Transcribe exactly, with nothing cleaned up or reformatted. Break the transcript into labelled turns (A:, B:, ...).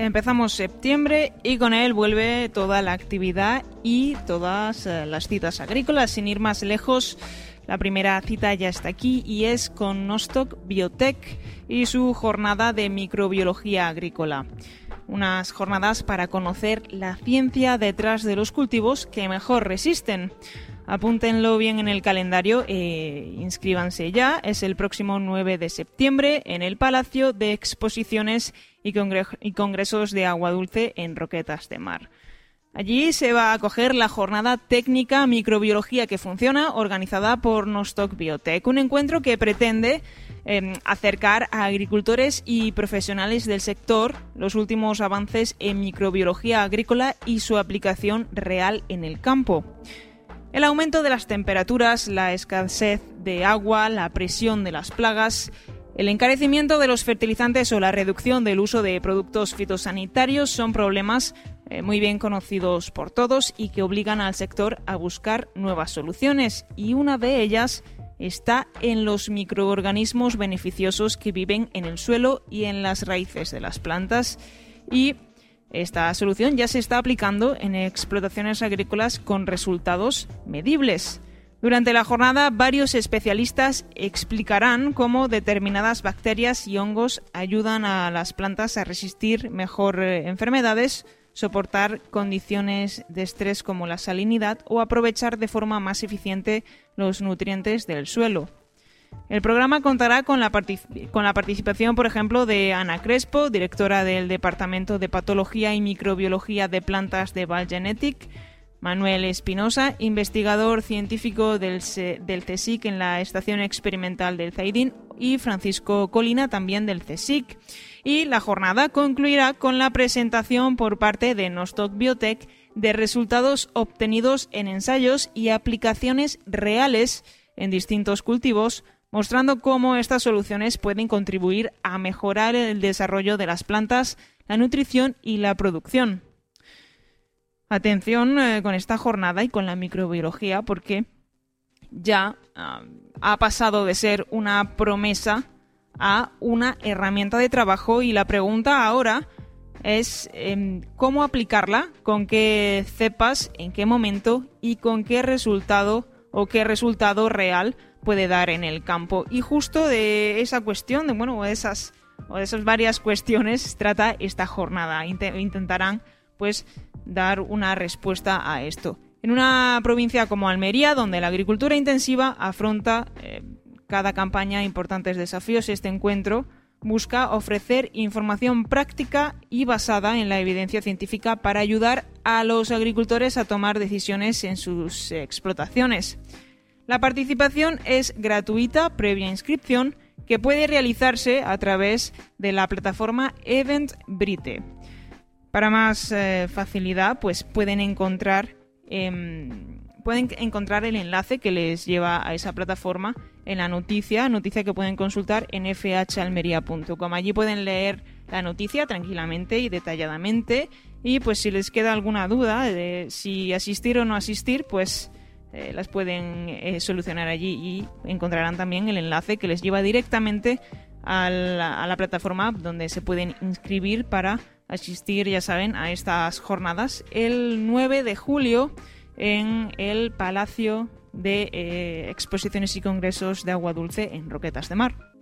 A: empezamos septiembre y con él vuelve toda la actividad y todas las citas agrícolas. Sin ir más lejos, la primera cita ya está aquí y es con Nostoc Biotech y su jornada de microbiología agrícola. Unas jornadas para conocer la ciencia detrás de los cultivos que mejor resisten. Apúntenlo bien en el calendario e inscríbanse ya. Es el próximo nueve de septiembre en el Palacio de Exposiciones y, Congre- y Congresos de Agua Dulce en Roquetas de Mar. Allí se va a acoger la jornada técnica Microbiología que funciona, organizada por Nostoc Biotech, un encuentro que pretende eh, acercar a agricultores y profesionales del sector los últimos avances en microbiología agrícola y su aplicación real en el campo. El aumento de las temperaturas, la escasez de agua, la presión de las plagas, el encarecimiento de los fertilizantes o la reducción del uso de productos fitosanitarios son problemas eh, muy bien conocidos por todos y que obligan al sector a buscar nuevas soluciones. Y una de ellas está en los microorganismos beneficiosos que viven en el suelo y en las raíces de las plantas. Y esta solución ya se está aplicando en explotaciones agrícolas con resultados medibles. Durante la jornada, varios especialistas explicarán cómo determinadas bacterias y hongos ayudan a las plantas a resistir mejor eh, enfermedades, soportar condiciones de estrés como la salinidad o aprovechar de forma más eficiente los nutrientes del suelo. El programa contará con la, partic- con la participación, por ejemplo, de Ana Crespo, directora del Departamento de Patología y Microbiología de Plantas de Valgenetic, Manuel Espinosa, investigador científico del, C- del CSIC en la Estación Experimental del Zaidín, y Francisco Colina, también del CSIC. Y la jornada concluirá con la presentación por parte de Nostoc Biotech de resultados obtenidos en ensayos y aplicaciones reales en distintos cultivos, mostrando cómo estas soluciones pueden contribuir a mejorar el desarrollo de las plantas, la nutrición y la producción. Atención eh, con esta jornada y con la microbiología, porque ya uh, ha pasado de ser una promesa a una herramienta de trabajo, y la pregunta ahora es eh, cómo aplicarla, con qué cepas, en qué momento y con qué resultado o qué resultado real puede dar en el campo. Y justo de esa cuestión, de bueno, de esas o de esas varias cuestiones trata esta jornada. Int- intentarán pues dar una respuesta a esto. En una provincia como Almería, donde la agricultura intensiva afronta eh, cada campaña importantes desafíos, este encuentro busca ofrecer información práctica y basada en la evidencia científica para ayudar a los agricultores a tomar decisiones en sus explotaciones. La participación es gratuita, previa inscripción, que puede realizarse a través de la plataforma Eventbrite. Para más eh, facilidad, pues pueden encontrar eh, pueden encontrar el enlace que les lleva a esa plataforma en la noticia, noticia que pueden consultar en f h almería punto com. Allí pueden leer la noticia tranquilamente y detalladamente, y pues si les queda alguna duda de si asistir o no asistir, pues eh, las pueden eh, solucionar allí, y encontrarán también el enlace que les lleva directamente a la, a la plataforma donde se pueden inscribir para asistir, ya saben, a estas jornadas el nueve de julio en el Palacio de eh, Exposiciones y Congresos de Agua Dulce en Roquetas de Mar.